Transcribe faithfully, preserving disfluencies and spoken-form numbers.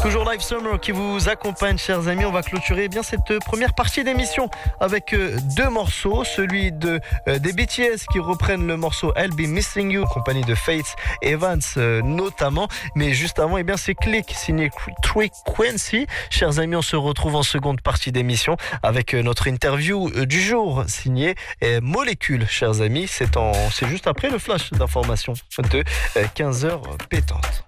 Toujours Live Summer qui vous accompagne, chers amis. On va clôturer eh bien cette première partie d'émission avec deux morceaux. Celui de, euh, des B T S qui reprennent le morceau I'll Be Missing You, compagnie de Faith Evans euh, notamment. Mais juste avant, eh bien c'est Click, signé Frequency. Chers amis, on se retrouve en seconde partie d'émission avec euh, notre interview euh, du jour, signée euh, Molécule, chers amis. C'est, en, c'est juste après le flash d'information de euh, quinze heures pétantes.